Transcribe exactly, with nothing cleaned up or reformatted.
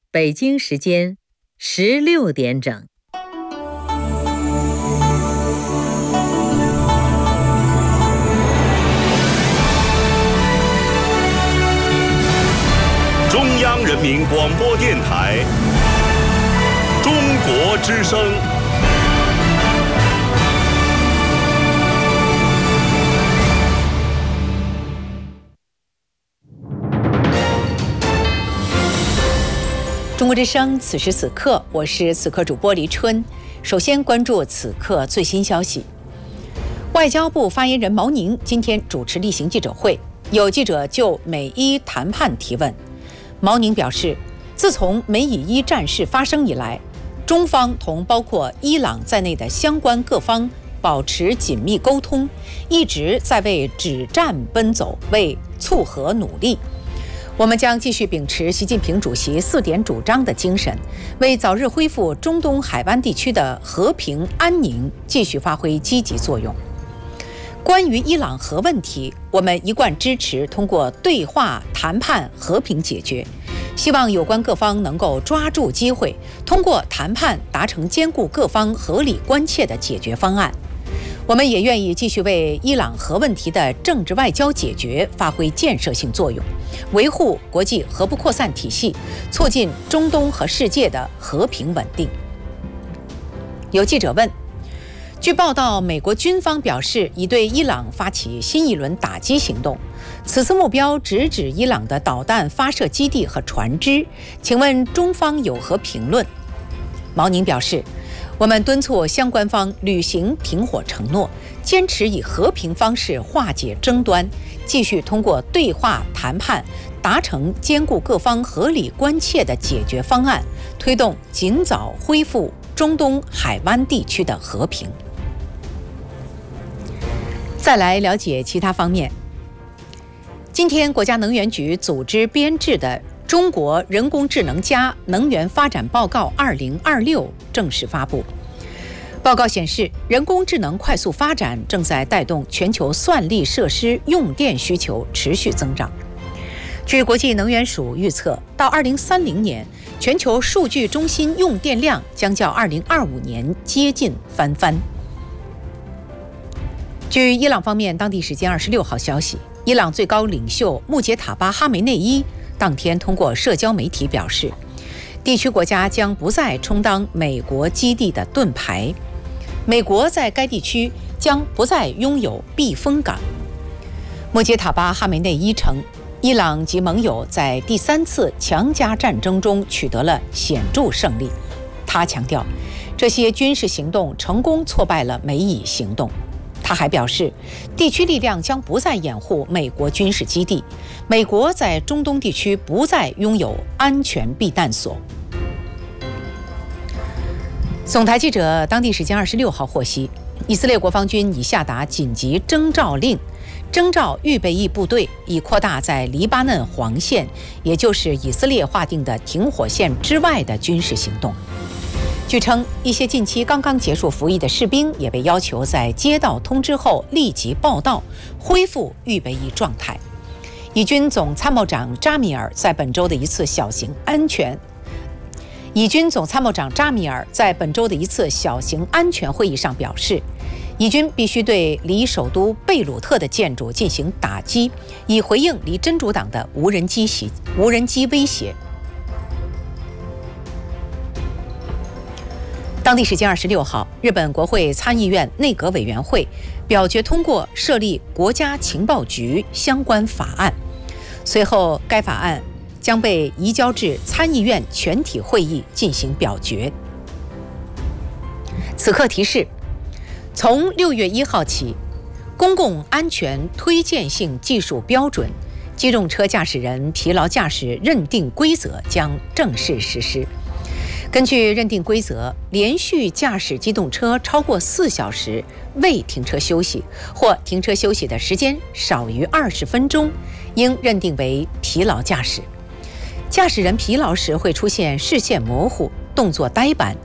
北京时间十六点整。 中央人民广播电台中国之声。 中国之声，此时此刻，我是此刻主播黎春。首先关注此刻最新消息。外交部发言人毛宁今天主持例行记者会，有记者就美伊谈判提问。毛宁表示，自从美以伊战事发生以来，中方同包括伊朗在内的相关各方保持紧密沟通，一直在为止战奔走，为促和努力。我们将继续秉持习近平主席四点主张的精神，为早日恢复中东海湾地区的和平安宁继续发挥积极作用。关于伊朗核问题，我们一贯支持通过对话谈判和平解决，希望有关各方能够抓住机会，通过谈判达成兼顾各方合理关切的解决方案。我们也愿意继续为伊朗核问题的政治外交解决发挥建设性作用，维护国际核不扩散体系，促进中东和世界的和平稳定。有记者问，据报道，美国军方表示已对伊朗发起新一轮打击行动，此次目标直指伊朗的导弹发射基地和船只，请问中方有何评论？毛宁表示，我们敦促相关方履行停火承诺，坚持以和平方式化解争端，继续通过对话谈判达成兼顾各方合理关切的解决方案，推动尽早恢复中东海湾地区的和平。再来了解其他方面。今天，国家能源局组织编制的《中国人工智能加能源发展报告二零二六》正式发布。报告显示，人工智能快速发展正在带动全球算力设施用电需求持续增长。据国际能源署预测，到二零三零年，全球数据中心用电量将较二零二五年接近翻番。据伊朗方面当地时间二十六号消息，伊朗最高领袖穆杰塔巴·哈梅内伊当天通过社交媒体表示，地区国家将不再充当美国基地的盾牌，美国在该地区将不再拥有避风港。穆杰塔巴·哈梅内伊称，伊朗及盟友在第三次强加战争中取得了显著胜利。他强调，这些军事行动成功挫败了美以行动。他还表示，地区力量将不再掩护美国军事基地，美国在中东地区不再拥有安全避难所。总台记者当地时间二十六号获悉，以色列国防军已下达紧急征召令，征召预备役部队，以扩大在黎巴嫩黄线，也就是以色列划定的停火线之外的军事行动。据称，一些近期刚刚结束服役的士兵也被要求在接到通知后立即报到，恢复预备役状态。以军总参谋长扎米尔在本周的一次小型安全以军总参谋长扎米尔在本周的一次小型安全会议上表示，以军必须对离首都贝鲁特的建筑进行打击，以回应离真主党的无人机袭无人机威胁。当地时间二十六号，日本国会参议院内阁委员会表决通过设立国家情报局相关法案，随后该法案将被移交至参议院全体会议进行表决。此刻提示，从六月一号起，公共安全推荐性技术标准机动车驾驶人疲劳驾驶认定规则将正式实施。根据认定规则，连续驾驶机动车超过四小时未停车休息，或停车休息的时间少于二十分钟，应认定为疲劳驾驶。驾驶人疲劳时会出现视线模糊、动作呆板、